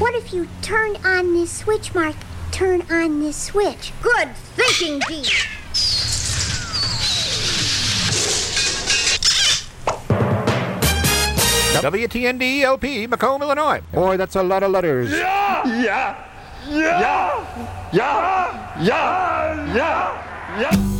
What if you turned on this switch, Mark? Turn on this switch. Good thinking, Dee. WTND LP, Macomb, Illinois. Boy, that's a lot of letters. Yeah.